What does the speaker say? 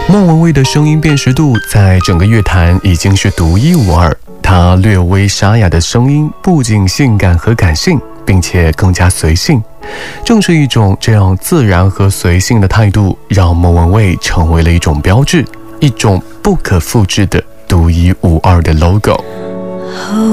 莫文蔚的声音辨识度在整个乐坛已经是独一无二，她略微沙哑的声音不仅性感和感性，并且更加随性。正是一种这样自然和随性的态度，让莫文蔚成为了一种标志，一种不可复制的独一无二的 logo。